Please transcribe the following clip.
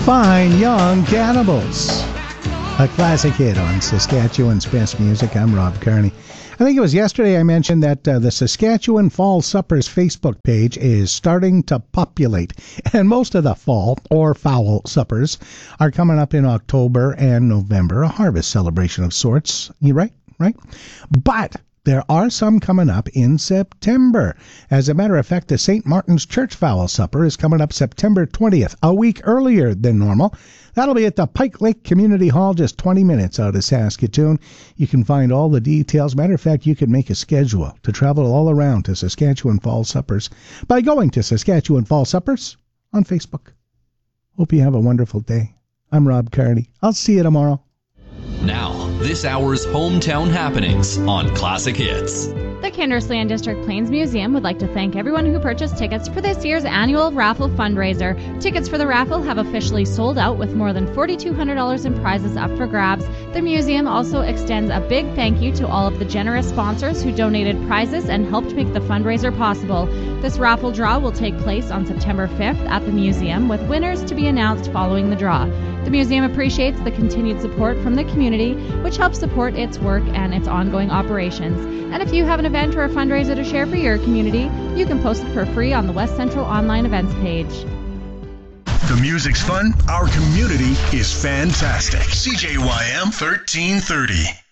Fine Young Cannibals. A classic hit on Saskatchewan's best music. I'm Rob Kearney. I think it was yesterday I mentioned that the Saskatchewan Fall Suppers Facebook page is starting to populate. And most of the fall or fowl suppers are coming up in October and November, a harvest celebration of sorts. You right? But there are some coming up in September. As a matter of fact, the St. Martin's Church Fowl Supper is coming up September 20th, a week earlier than normal. That'll be at the Pike Lake Community Hall, just 20 minutes out of Saskatoon. You can find all the details. Matter of fact, you can make a schedule to travel all around to Saskatchewan Fall Suppers by going to Saskatchewan Fall Suppers on Facebook. Hope you have a wonderful day. I'm Rob Kearney. I'll see you tomorrow. Now, this hour's hometown happenings on Classic Hits. The Kindersland District Plains Museum would like to thank everyone who purchased tickets for this year's annual raffle fundraiser. Tickets for the raffle have officially sold out with more than $4,200 in prizes up for grabs. The museum also extends a big thank you to all of the generous sponsors who donated prizes and helped make the fundraiser possible. This raffle draw will take place on September 5th at the museum, with winners to be announced following the draw. The museum appreciates the continued support from the community, which helps support its work and its ongoing operations. And if you have an event or a fundraiser to share for your community, you can post it for free on the West Central Online Events page. The music's fun, our community is fantastic. CJYM 1330.